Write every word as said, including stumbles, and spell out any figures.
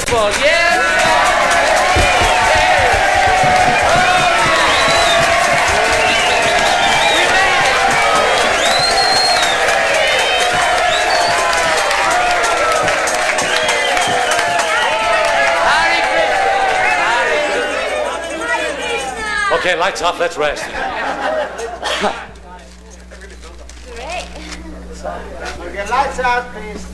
baseball. Yes! Okay, lights off, let's rest. Great. Okay, lights out, please.